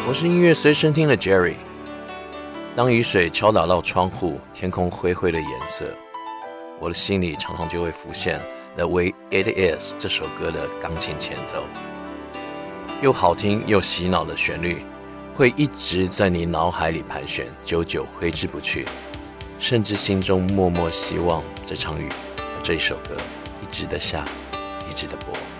我是音乐随身听的 Jerry。当雨水敲打到窗户，天空灰灰的颜色，我的心里常常就会浮现 The Way It Is 这首歌的钢琴前奏，又好听又洗脑的旋律，会一直在你脑海里盘旋，久久挥之不去，甚至心中默默希望这场雨和这一首歌一直的下，一直的播。